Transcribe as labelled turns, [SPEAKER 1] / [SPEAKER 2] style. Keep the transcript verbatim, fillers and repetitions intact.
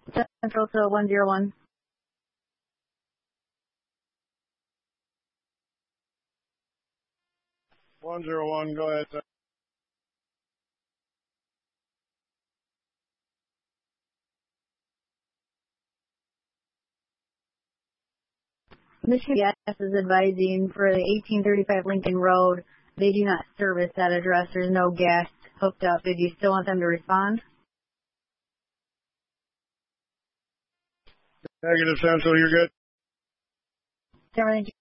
[SPEAKER 1] Central to one zero one.
[SPEAKER 2] one zero one, go ahead, sir.
[SPEAKER 1] Michigan Gas is advising for the eighteen thirty-five Lincoln Road. They do not service that address. There's no gas hooked up. Did you still want them to respond?
[SPEAKER 2] Negative, Central, you're good.
[SPEAKER 1] Everything